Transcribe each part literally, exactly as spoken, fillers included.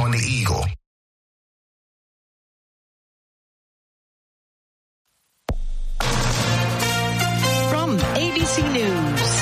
on the Eagle. From A B C News,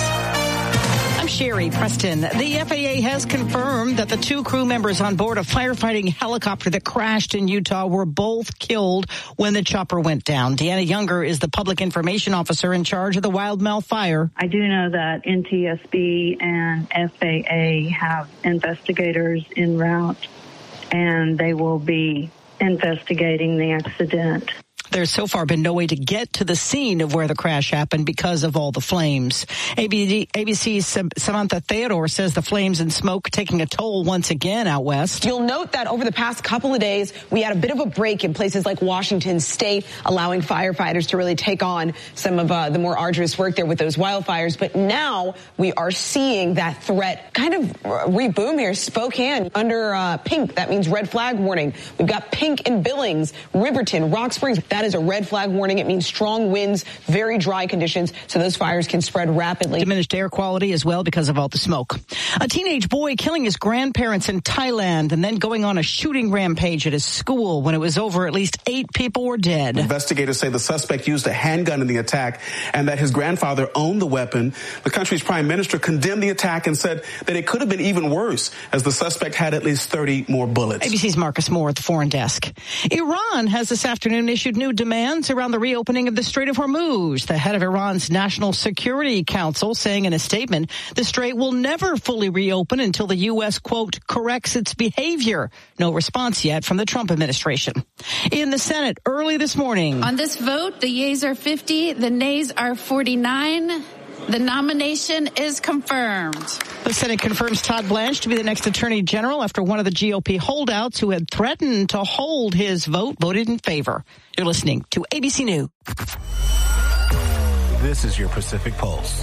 I'm Sherry Preston. The F A A has confirmed that the two crew members on board a firefighting helicopter that crashed in Utah were both killed when the chopper went down. Deanna Younger is the public information officer in charge of the Wildmouth fire. I do know that N T S B and F A A have investigators en route, and they will be investigating the accident. There's so far been no way to get to the scene of where the crash happened because of all the flames. A B C's Samantha Theodore says the flames and smoke taking a toll once again out west. You'll note that over the past couple of days, we had a bit of a break in places like Washington State, allowing firefighters to really take on some of uh, the more arduous work there with those wildfires. But now we are seeing that threat kind of reboom here. Spokane under uh, pink. That means red flag warning. We've got pink in Billings, Riverton, Rock Springs. That is a red flag warning. It means strong winds, very dry conditions, so those fires can spread rapidly. Diminished air quality as well because of all the smoke. A teenage boy killing his grandparents in Thailand and then going on a shooting rampage at his school. When it was over, at least eight people were dead. Investigators say the suspect used a handgun in the attack and that his grandfather owned the weapon. The country's prime minister condemned the attack and said that it could have been even worse, as the suspect had at least thirty more bullets. A B C's Marcus Moore at the foreign desk. Iran has this afternoon issued new demands around the reopening of the Strait of Hormuz. The head of Iran's National Security Council saying in a statement, the strait will never fully reopen until the U S, quote, corrects its behavior. No response yet from the Trump administration. In the Senate early this morning. On this vote, the yeas are fifty, the nays are forty-nine. The nomination is confirmed. The Senate confirms Todd Blanche to be the next Attorney General after one of the G O P holdouts who had threatened to hold his vote voted in favor. You're listening to A B C News. This is your Pacific Pulse.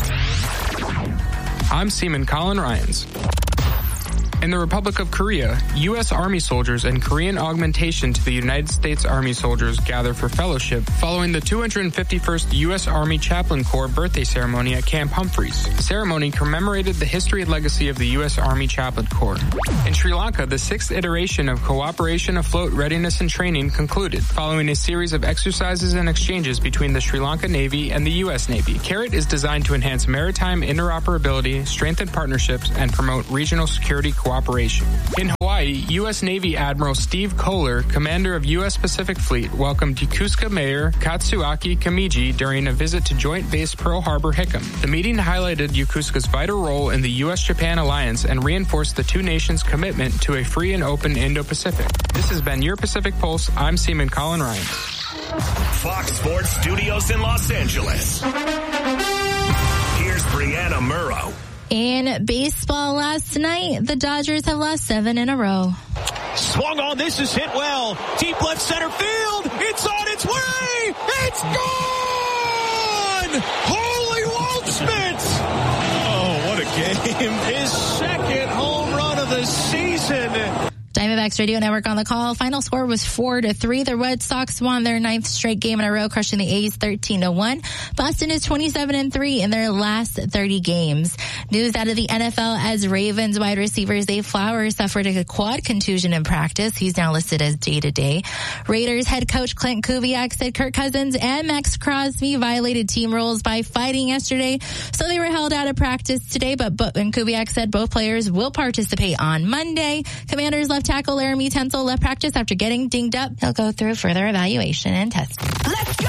I'm Seaman Colin Ryans. In the Republic of Korea, U S Army soldiers and Korean augmentation to the United States Army soldiers gather for fellowship following the two hundred fifty-first U S Army Chaplain Corps birthday ceremony at Camp Humphreys. The ceremony commemorated the history and legacy of the U S Army Chaplain Corps. In Sri Lanka, the sixth iteration of Cooperation Afloat Readiness and Training concluded, following a series of exercises and exchanges between the Sri Lanka Navy and the U S Navy. CARROT is designed to enhance maritime interoperability, strengthen partnerships, and promote regional security cooperation. Cooperation. In Hawaii, U S Navy Admiral Steve Kohler, commander of U S Pacific Fleet, welcomed Yokosuka Mayor Katsuaki Kamiji during a visit to Joint Base Pearl Harbor Hickam. The meeting highlighted Yokosuka's vital role in the U S Japan alliance and reinforced the two nations' commitment to a free and open Indo-Pacific. This has been your Pacific Pulse. I'm Seaman Colin Ryan. Fox Sports Studios in Los Angeles. Here's Brianna Murrow. In baseball last night, the Dodgers have lost seven in a row. Swung on, this is hit well. Deep left center field. It's on its way. It's gone! Holy Waldschmidt! Oh, what a game. His second home run of the season. Diamondbacks Radio Network on the call. Final score was four to three. The Red Sox won their ninth straight game in a row, crushing the A's thirteen to one. Boston is twenty-seven and three in their last thirty games. News out of the N F L as Ravens wide receiver Zay Flowers suffered a quad contusion in practice. He's now listed as day to day. Raiders head coach Clint Kubiak said Kirk Cousins and Max Crosby violated team rules by fighting yesterday, so they were held out of practice today. But, but and Kubiak said both players will participate on Monday. Commanders left tackle Laramie Tunsil left practice after getting dinged up. He'll go through further evaluation and testing. Let's go!